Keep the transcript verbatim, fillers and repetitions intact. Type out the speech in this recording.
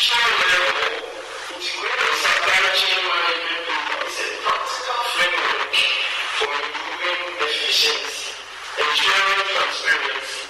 institutional level, integrated supply chain management program is a practical framework for improving efficiency, ensuring transparency,